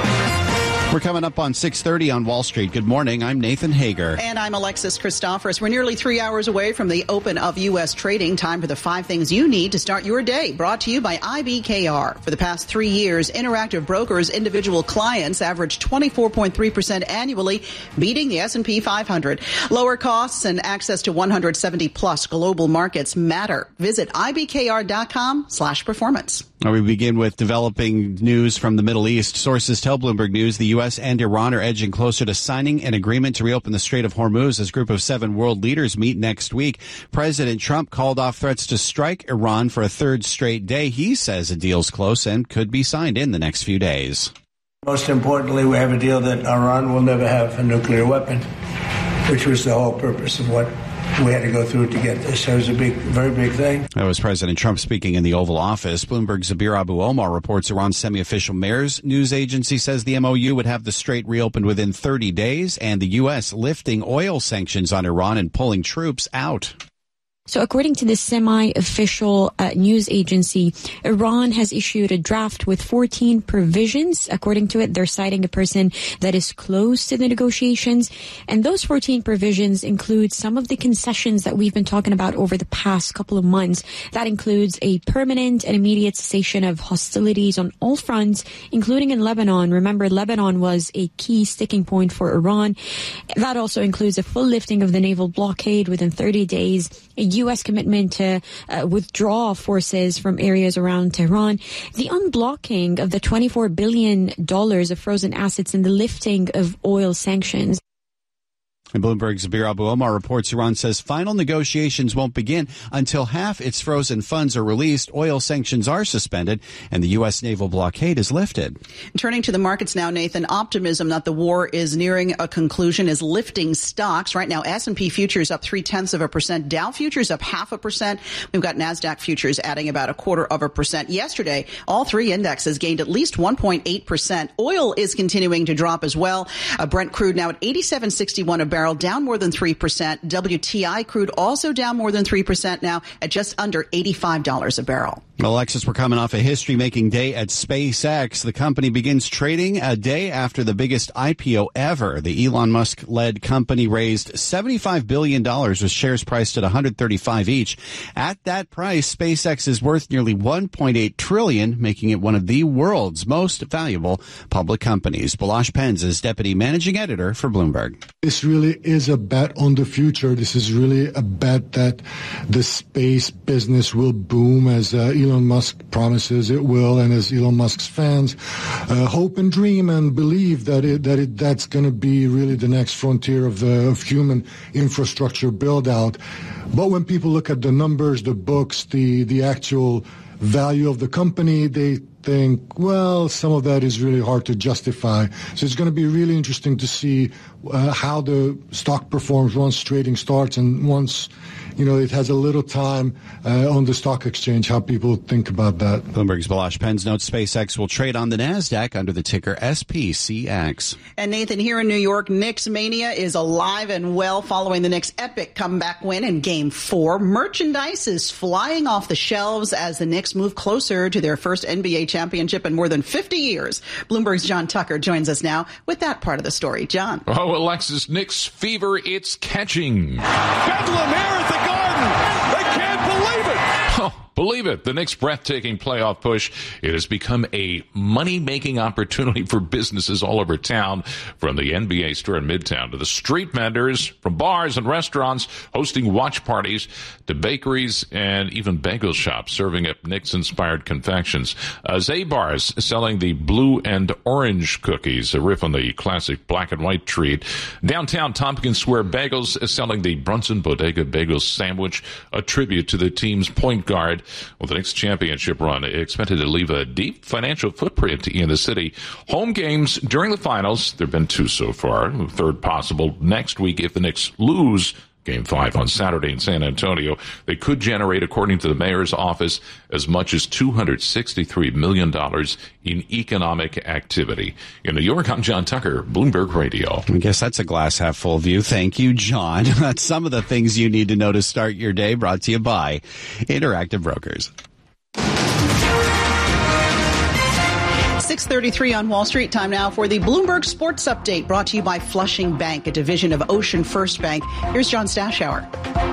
We're coming up on six thirty on Wall Street. Good morning. I'm Nathan Hager. And I'm Alexis Christophorus. We're nearly three hours away from the open of U S trading. Time for the five things you need to start your day. Brought to you by I B K R. For the past three years, Interactive Brokers' individual clients averaged twenty-four point three percent annually, beating the S and P five hundred. Lower costs and access to one hundred seventy plus global markets matter. Visit ibkr.com slash performance. Now we begin with developing news from the Middle East. Sources tell Bloomberg News the U S and Iran are edging closer to signing an agreement to reopen the Strait of Hormuz as a group of seven world leaders meet next week. President Trump called off threats to strike Iran for a third straight day. He says a deal's close and could be signed in the next few days. Most importantly, we have a deal that Iran will never have a nuclear weapon, which was the whole purpose of what we had to go through to get this. So it was a big, very big thing. That was President Trump speaking in the Oval Office. Bloomberg's Zabir Abu Omar reports Iran's semi-official Mers news agency says the M O U would have the strait reopened within thirty days and the U S lifting oil sanctions on Iran and pulling troops out. So according to the semi-official uh, news agency, Iran has issued a draft with fourteen provisions. According to it, they're citing a person that is close to the negotiations. And those fourteen provisions include some of the concessions that we've been talking about over the past couple of months. That includes a permanent and immediate cessation of hostilities on all fronts, including in Lebanon. Remember, Lebanon was a key sticking point for Iran. That also includes a full lifting of the naval blockade within thirty days, a U S commitment to uh, withdraw forces from areas around Tehran, the unblocking of the twenty-four billion dollars of frozen assets, and the lifting of oil sanctions. And Bloomberg's Zabir Abu Omar reports Iran says final negotiations won't begin until half its frozen funds are released, oil sanctions are suspended, and the U S naval blockade is lifted. Turning to the markets now, Nathan, optimism that the war is nearing a conclusion is lifting stocks. Right now, S and P futures up three-tenths of a percent. Dow futures up half a percent. We've got NASDAQ futures adding about a quarter of a percent. Yesterday, all three indexes gained at least one point eight percent. Oil is continuing to drop as well. Uh, Brent crude now at eighty-seven sixty-one a barrel, down more than three percent. W T I crude also down more than three percent now at just under eighty-five dollars a barrel. Alexis, we're coming off a history-making day at SpaceX. The company begins trading a day after the biggest I P O ever. The Elon Musk-led company raised seventy-five billion dollars with shares priced at one hundred thirty-five each. At that price, SpaceX is worth nearly one point eight trillion dollars, making it one of the world's most valuable public companies. Balash Penz is deputy managing editor for Bloomberg. This really is a bet on the future. This is really a bet that the space business will boom as uh, Elon Musk promises it will, and as Elon Musk's fans uh, hope and dream and believe that it, that it, that's going to be really the next frontier of the of human infrastructure build out. But when people look at the numbers, the books, the the actual value of the company, they think, well, some of that is really hard to justify. So it's going to be really interesting to see uh, how the stock performs once trading starts and once, you know, it has a little time uh, on the stock exchange, how people think about that. Bloomberg's Balash Penz notes SpaceX will trade on the NASDAQ under the ticker S P C X. And Nathan, here in New York, Knicks mania is alive and well following the Knicks' epic comeback win in Game four. Merchandise is flying off the shelves as the Knicks move closer to their first N B A championship in more than fifty years. Bloomberg's John Tucker joins us now with that part of the story. John. Oh, Alexis, Knicks fever, it's catching. Bedlam here at the Garden. They can't believe it. Oh, believe it. The Knicks' breathtaking playoff push, it has become a money-making opportunity for businesses all over town, from the N B A store in Midtown to the street vendors, from bars and restaurants hosting watch parties to bakeries and even bagel shops serving up Knicks-inspired confections. Uh, Zabar's selling the blue and orange cookies, a riff on the classic black and white treat. Downtown Tompkins Square Bagels is selling the Brunson Bodega Bagel Sandwich, a tribute to the team's point guard. Well, the Knicks championship run expected to leave a deep financial footprint in the city. Home games during the finals, there have been two so far, third possible next week if the Knicks lose Game five on Saturday in San Antonio. They could generate, according to the mayor's office, as much as two hundred sixty-three million dollars in economic activity. In New York, I'm John Tucker, Bloomberg Radio. I guess that's a glass half full view. Thank you, John. That's some of the things you need to know to start your day, brought to you by Interactive Brokers. six thirty-three on Wall Street. Time now for the Bloomberg Sports Update, brought to you by Flushing Bank, a division of Ocean First Bank. Here's John Stashower.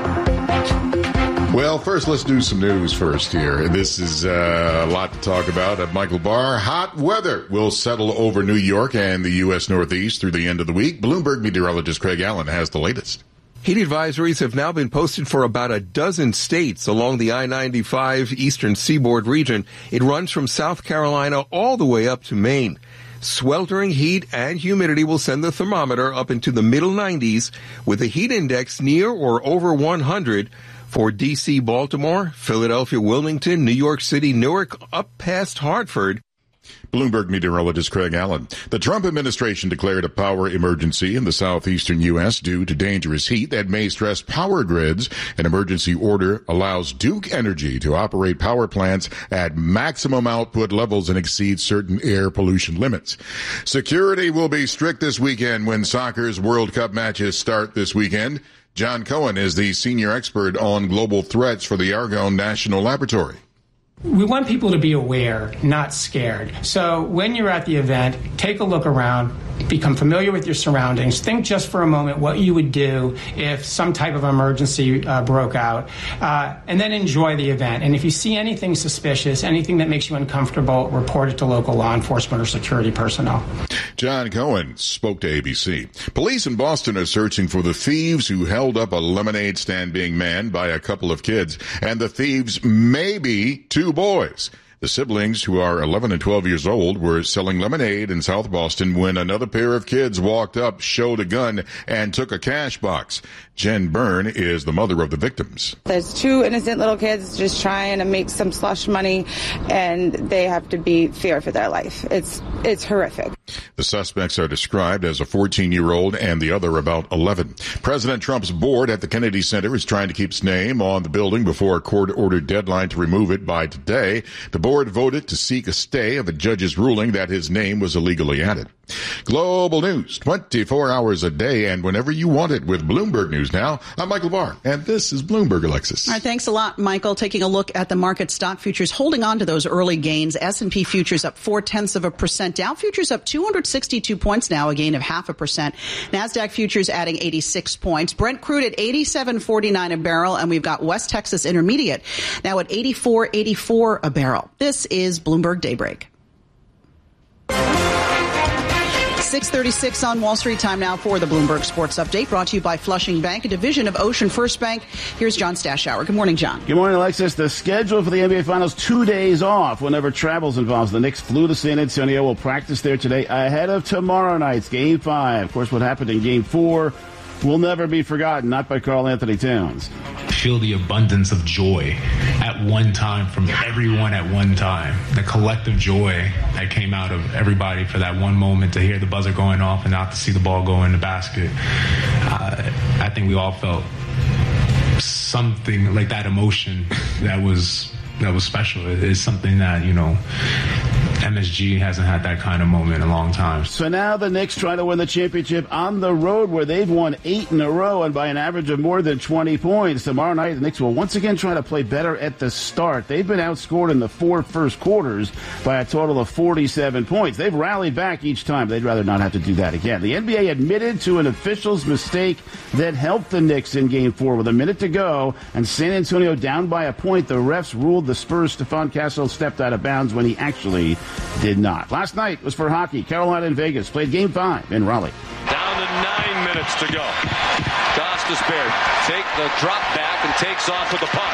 Well, first, let's do some news first here. This is uh, a lot to talk about. Uh, Michael Barr, hot weather will settle over New York and the U S Northeast through the end of the week. Bloomberg meteorologist Craig Allen has the latest. Heat advisories have now been posted for about a dozen states along the I ninety-five Eastern Seaboard region. It runs from South Carolina all the way up to Maine. Sweltering heat and humidity will send the thermometer up into the middle nineties with a heat index near or over one hundred for D C, Baltimore, Philadelphia, Wilmington, New York City, Newark, up past Hartford. Bloomberg meteorologist Craig Allen. The Trump administration declared a power emergency in the southeastern U S due to dangerous heat that may stress power grids. An emergency order allows Duke Energy to operate power plants at maximum output levels and exceed certain air pollution limits. Security will be strict this weekend when soccer's World Cup matches start this weekend. John Cohen is the senior expert on global threats for the Argonne National Laboratory. We want people to be aware, not scared. So when you're at the event, take a look around, become familiar with your surroundings. Think just for a moment what you would do if some type of emergency uh, broke out, uh, and then enjoy the event. And if you see anything suspicious, anything that makes you uncomfortable, report it to local law enforcement or security personnel. John Cohen spoke to A B C. Police in Boston are searching for the thieves who held up a lemonade stand being manned by a couple of kids, and the thieves may be two boys. The siblings, who are eleven and twelve years old, were selling lemonade in South Boston when another pair of kids walked up, showed a gun, and took a cash box. Jen Byrne is the mother of the victims. There's two innocent little kids just trying to make some slush money, and they have to be feared for their life. It's it's horrific. The suspects are described as a fourteen-year-old and the other about eleven. President Trump's board at the Kennedy Center is trying to keep its name on the building before a court-ordered deadline to remove it by today. The board voted to seek a stay of a judge's ruling that his name was illegally added. Global news, twenty-four hours a day and whenever you want it with Bloomberg News Now. I'm Michael Barr, and this is Bloomberg, Alexis. All right, thanks a lot, Michael. Taking a look at the market, stock futures holding on to those early gains. S and P futures up four-tenths of a percent. Dow futures up two hundred sixty-two points now, a gain of half a percent. NASDAQ futures adding eighty-six points. Brent crude at eighty-seven forty-nine a barrel, and we've got West Texas Intermediate now at eighty-four eighty-four a barrel. This is Bloomberg Daybreak. six thirty-six on Wall Street. Time now for the Bloomberg Sports Update, brought to you by Flushing Bank, a division of Ocean First Bank. Here's John Stashower. Good morning, John. Good morning, Alexis. The schedule for the N B A Finals, two days off whenever travel's involved. The Knicks flew to San Antonio, will practice there today ahead of tomorrow night's Game five. Of course, what happened in Game four will never be forgotten, not by Karl Anthony Towns. Feel the abundance of joy at one time from everyone at one time. The collective joy that came out of everybody for that one moment to hear the buzzer going off and not to see the ball go in the basket. Uh, I think we all felt something like that emotion that was that was special. It is something that, you know, M S G hasn't had that kind of moment in a long time. So now the Knicks try to win the championship on the road, where they've won eight in a row and by an average of more than twenty points. Tomorrow night, the Knicks will once again try to play better at the start. They've been outscored in the four first quarters by a total of forty-seven points. They've rallied back each time. They'd rather not have to do that again. The N B A admitted to an official's mistake that helped the Knicks in Game four with a minute to go, and San Antonio down by a point. The refs ruled the Spurs' Stephon Castle stepped out of bounds when he actually did not. Last night was for hockey. Carolina and Vegas played Game five in Raleigh. Down to nine minutes to go. Gostisbehere take the drop back and takes off with the puck.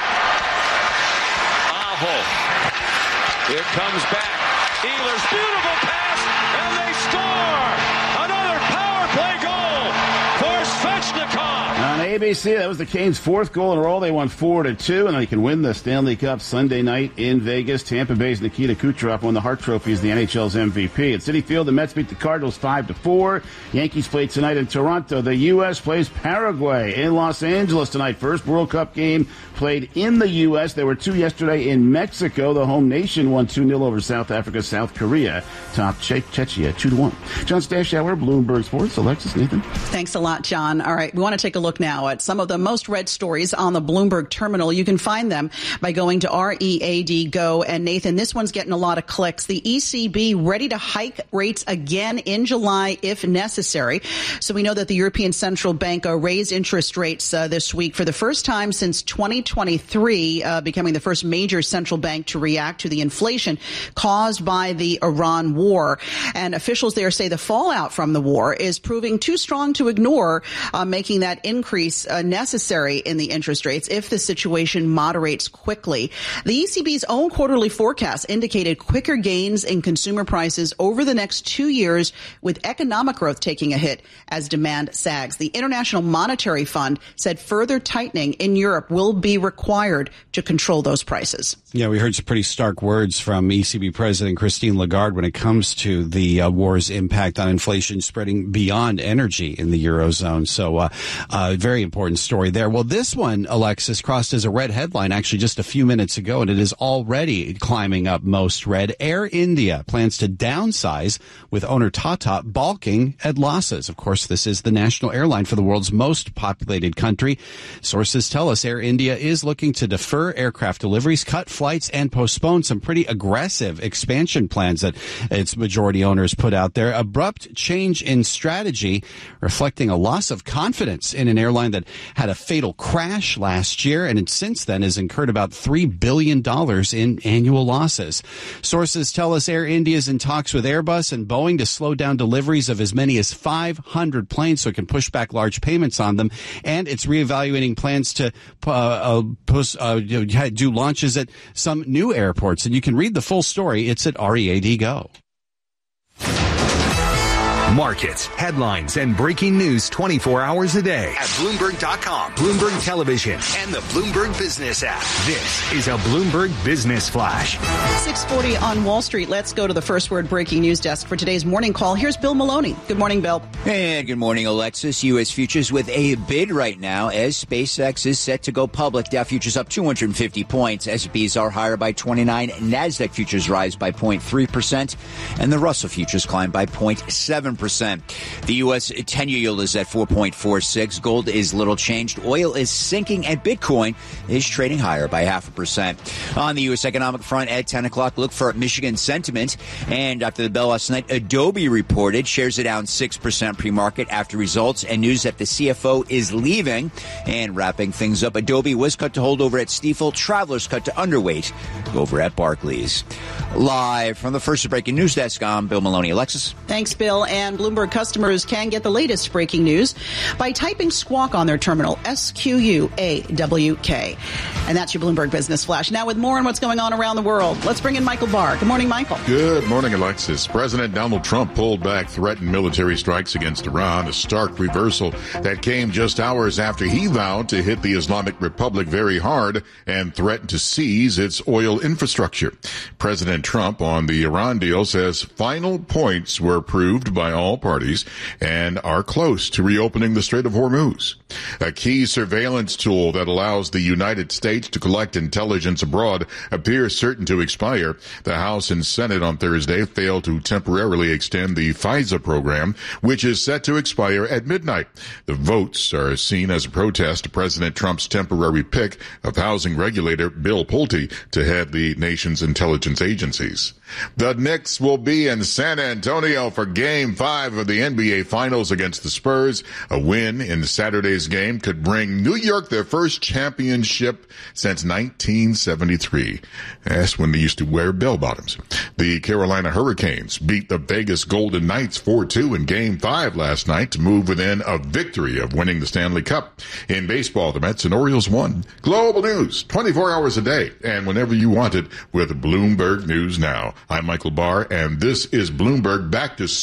Aho. Here comes back. Ehlers, beautiful pass, and they score! Another power play goal for Svechnikov. Svechnikov. On A B C, that was the Canes' fourth goal in a row. They won four to two, and they can win the Stanley Cup Sunday night in Vegas. Tampa Bay's Nikita Kucherov won the Hart Trophy as the N H L's M V P. At Citi Field, the Mets beat the Cardinals five to four. Yankees played tonight in Toronto. The U S plays Paraguay in Los Angeles tonight. First World Cup game played in the U S. There were two yesterday in Mexico. The home nation won two nil over South Africa. South Korea topped che- Czechia two to one. John Stashower, Bloomberg Sports. Alexis, Nathan. Thanks a lot, John. All right, we want to take a look now at some of the most read stories on the Bloomberg terminal. You can find them by going to R E A D Go. And Nathan, this one's getting a lot of clicks. The E C B ready to hike rates again in July if necessary. So we know that the European Central Bank uh, raised interest rates uh, this week for the first time since twenty twenty-three, uh, becoming the first major central bank to react to the inflation caused by the Iran war. And officials there say the fallout from the war is proving too strong to ignore, uh, making that increase uh, necessary in the interest rates if the situation moderates quickly. The E C B's own quarterly forecast indicated quicker gains in consumer prices over the next two years, with economic growth taking a hit as demand sags. The International Monetary Fund said further tightening in Europe will be required to control those prices. Yeah, we heard some pretty stark words from E C B President Christine Lagarde when it comes to the uh, war's impact on inflation spreading beyond energy in the Eurozone. So, uh, uh, very important story there. Well, this one, Alexis, crossed as a red headline actually just a few minutes ago, and it is already climbing up most read. Air India plans to downsize with owner Tata balking at losses. Of course, this is the national airline for the world's most populated country. Sources tell us Air India is looking to defer aircraft deliveries, cut flights, and postpone some pretty aggressive expansion plans that its majority owners put out there. Abrupt change in strategy, reflecting a loss of confidence in an airline that had a fatal crash last year and since then has incurred about three billion dollars in annual losses. Sources tell us Air India is in talks with Airbus and Boeing to slow down deliveries of as many as five hundred planes so it can push back large payments on them. And it's reevaluating plans to uh, uh, post, uh, do launches at some new airports. And you can read the full story. It's at R E A D Go. Markets, headlines, and breaking news twenty-four hours a day at Bloomberg dot com, Bloomberg Television, and the Bloomberg Business app. This is a Bloomberg Business Flash. six forty on Wall Street. Let's go to the First Word breaking news desk for today's morning call. Here's Bill Maloney. Good morning, Bill. And good morning, Alexis. U S futures with a bid right now as SpaceX is set to go public. Dow futures up two hundred fifty points. S and P's are higher by twenty-nine. NASDAQ futures rise by zero point three percent. And the Russell futures climb by zero point seven percent. The U S ten-year yield is at four point four six. Gold is little changed. Oil is sinking, and Bitcoin is trading higher by half a percent. On the U S economic front at ten o'clock, look for Michigan sentiment. And after the bell last night, Adobe reported shares are down six percent pre-market after results and news that the C F O is leaving. And wrapping things up, Adobe was cut to hold over at Stifel. Travelers cut to underweight over at Barclays. Live from the First Breaking News Desk, I'm Bill Maloney. Alexis. Thanks, Bill. And Bloomberg customers can get the latest breaking news by typing Squawk on their terminal, S Q U A W K. And that's your Bloomberg Business Flash. Now with more on what's going on around the world, let's bring in Michael Barr. Good morning, Michael. Good morning, Alexis. President Donald Trump pulled back threatened military strikes against Iran, a stark reversal that came just hours after he vowed to hit the Islamic Republic very hard and threatened to seize its oil infrastructure. President Trump on the Iran deal says final points were approved by all parties and are close to reopening the Strait of Hormuz. A key surveillance tool that allows the United States to collect intelligence abroad appears certain to expire. The House and Senate on Thursday failed to temporarily extend the FISA program, which is set to expire at midnight. The votes are seen as a protest to President Trump's temporary pick of housing regulator Bill Pulte to head the nation's intelligence agencies. The Knicks will be in San Antonio for Game five of the N B A Finals against the Spurs. A win in Saturday's game could bring New York their first championship since nineteen seventy-three. That's when they used to wear bell-bottoms. The Carolina Hurricanes beat the Vegas Golden Knights four two in Game five last night to move within a victory of winning the Stanley Cup. In baseball, the Mets and Orioles won. Global news, twenty-four hours a day, and whenever you want it with Bloomberg News Now. I'm Michael Barr, and this is Bloomberg Back to Superfan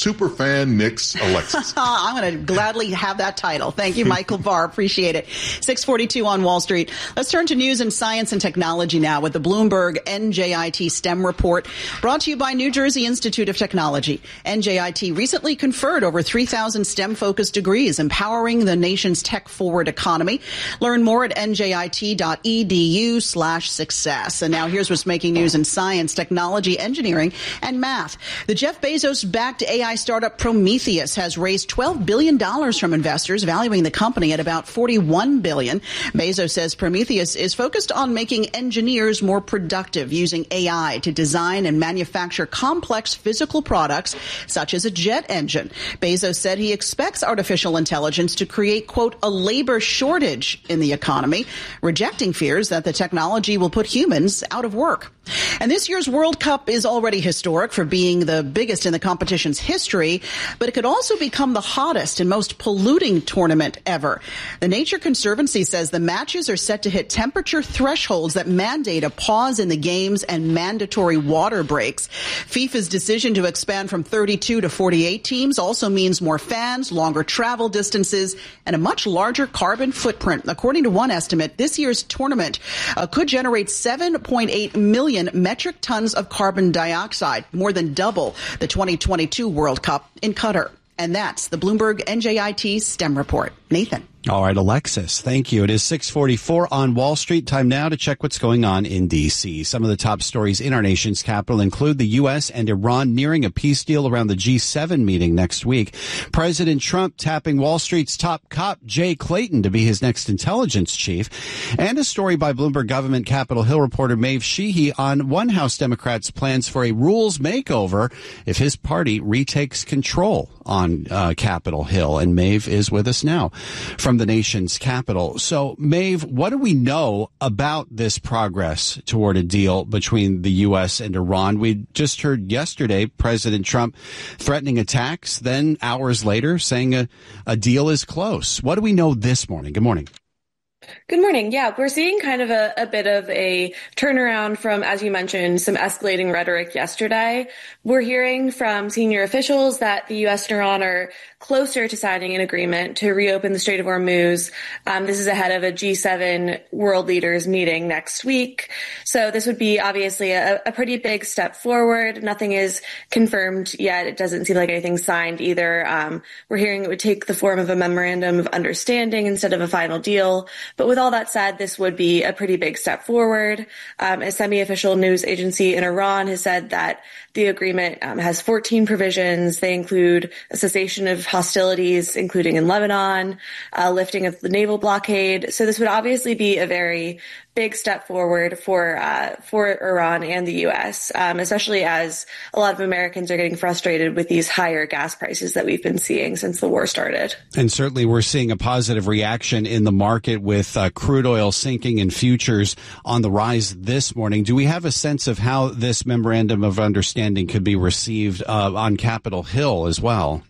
Grand Nix Alexis. I'm going to gladly have that title. Thank you, Michael Barr. Appreciate it. six forty-two on Wall Street. Let's turn to news and science and technology now with the Bloomberg N J I T STEM report brought to you by New Jersey Institute of Technology. N J I T recently conferred over three thousand STEM-focused degrees, empowering the nation's tech-forward economy. Learn more at N J I T dot E D U slash success. And now here's what's making news in science, technology, engineering, and math. The Jeff Bezos-backed A I startup Prometheus has raised twelve billion dollars from investors, valuing the company at about forty-one billion dollars. Bezos says Prometheus is focused on making engineers more productive, using A I to design and manufacture complex physical products, such as a jet engine. Bezos said he expects artificial intelligence to create, quote, a labor shortage in the economy, rejecting fears that the technology will put humans out of work. And this year's World Cup is already historic for being the biggest in the competition's history, but it could also become the hottest and most polluting tournament ever. The Nature Conservancy says the matches are set to hit temperature thresholds that mandate a pause in the games and mandatory water breaks. FIFA's decision to expand from thirty-two to forty-eight teams also means more fans, longer travel distances, and a much larger carbon footprint. According to one estimate, this year's tournament uh, could generate seven point eight million metric tons of carbon dioxide, more than double the twenty twenty-two World Cup in Qatar. And that's the Bloomberg N J I T STEM report. Nathan. All right, Alexis, thank you. It is six forty-four on Wall Street. Time now to check what's going on in D C. Some of the top stories in our nation's capital include the U S and Iran nearing a peace deal around the G seven meeting next week. President Trump tapping Wall Street's top cop, Jay Clayton, to be his next intelligence chief. And a story by Bloomberg government Capitol Hill reporter Maeve Sheehy on one House Democrats' plans for a rules makeover if his party retakes control on uh, Capitol Hill. And Maeve is with us now from the nation's capital. So, Maeve, what do we know about this progress toward a deal between the U S and Iran? We just heard yesterday President Trump threatening attacks, then hours later saying a, a deal is close. What do we know this morning? Good morning. Good morning. Yeah, we're seeing kind of a, a bit of a turnaround from, as you mentioned, some escalating rhetoric yesterday. We're hearing from senior officials that the U S and Iran are closer to signing an agreement to reopen the Strait of Hormuz. Um, this is ahead of a G seven world leaders meeting next week. So this would be obviously a, a pretty big step forward. Nothing is confirmed yet. It doesn't seem like anything's signed either. Um, we're hearing it would take the form of a memorandum of understanding instead of a final deal. But with all that said, this would be a pretty big step forward. Um, a semi-official news agency in Iran has said that the agreement um, has fourteen provisions. They include a cessation of hostilities, including in Lebanon, uh, lifting of the naval blockade. So this would obviously be a very big step forward for uh, for Iran and the U S, um, especially as a lot of Americans are getting frustrated with these higher gas prices that we've been seeing since the war started. And certainly we're seeing a positive reaction in the market with uh, crude oil sinking and futures on the rise this morning. Do we have a sense of how this memorandum of understanding could be received uh, on Capitol Hill as well?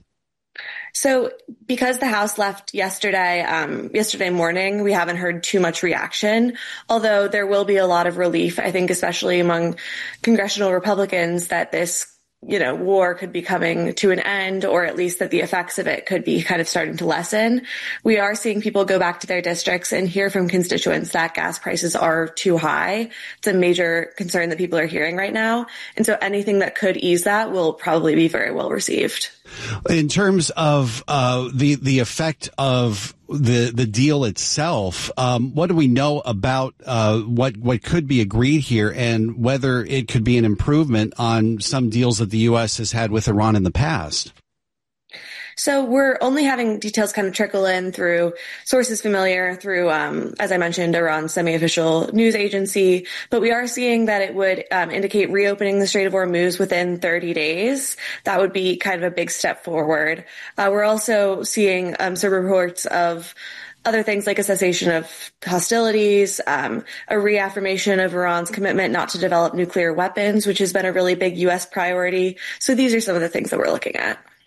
So because the House left yesterday, um, yesterday morning, we haven't heard too much reaction, although there will be a lot of relief, I think, especially among congressional Republicans, that this you know, war could be coming to an end, or at least that the effects of it could be kind of starting to lessen. We are seeing people go back to their districts and hear from constituents that gas prices are too high. It's a major concern that people are hearing right now. And so anything that could ease that will probably be very well received. In terms of uh, the the effect of the the deal itself, um, what do we know about uh, what what could be agreed here, and whether it could be an improvement on some deals that the U S has had with Iran in the past? So we're only having details kind of trickle in through sources familiar through, um, as I mentioned, Iran's semi-official news agency. But we are seeing that it would um, indicate reopening the Strait of Hormuz within thirty days. That would be kind of a big step forward. Uh, we're also seeing um, some reports of other things like a cessation of hostilities, um, a reaffirmation of Iran's commitment not to develop nuclear weapons, which has been a really big U S priority. So these are some of the things that we're looking at.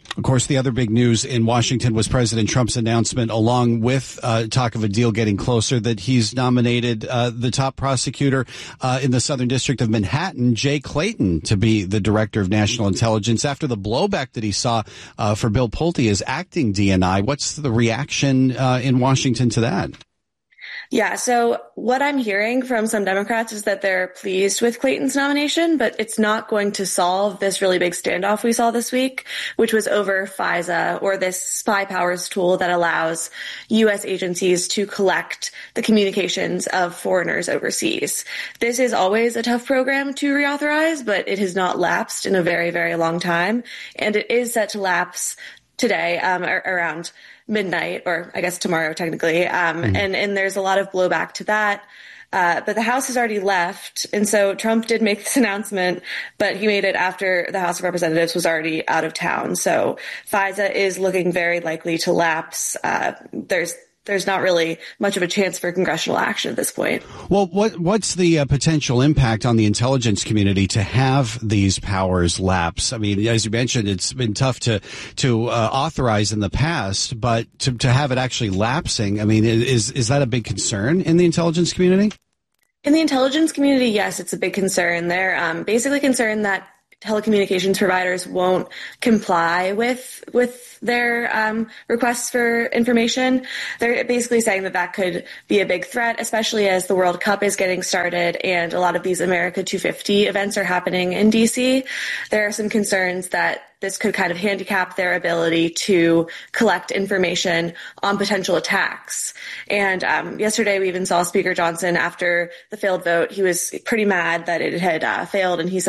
Of course, the other big news in Washington was President Trump's announcement, along with uh, talk of a deal getting closer, that he's nominated uh, the top prosecutor uh, in the Southern District of Manhattan, Jay Clayton, to be the Director of National Intelligence after the blowback that he saw uh, for Bill Pulte as acting D N I. What's the reaction uh, in Washington to that? Yeah, so what I'm hearing from some Democrats is that they're pleased with Clayton's nomination, but it's not going to solve this really big standoff we saw this week, which was over FISA, or this spy powers tool that allows U S agencies to collect the communications of foreigners overseas. This is always a tough program to reauthorize, but it has not lapsed in a very, very long time, and it is set to lapse today um, around midnight, or I guess tomorrow technically. Um, mm. and, and there's a lot of blowback to that. Uh, but the House has already left. And so Trump did make this announcement, but he made it after the House of Representatives was already out of town. So FISA is looking very likely to lapse. Uh, there's There's not really much of a chance for congressional action at this point. Well, what what's the uh, potential impact on the intelligence community to have these powers lapse? I mean, as you mentioned, it's been tough to to uh, authorize in the past, but to to have it actually lapsing, I mean, is is that a big concern in the intelligence community? In the intelligence community, yes, it's a big concern. They're um, basically concerned that telecommunications providers won't comply with with their um, requests for information. They're basically saying that that could be a big threat, especially as the World Cup is getting started and a lot of these America two fifty events are happening in D C. There are some concerns that this could kind of handicap their ability to collect information on potential attacks. And um, yesterday we even saw Speaker Johnson, after the failed vote, he was pretty mad that it had uh, failed, and he said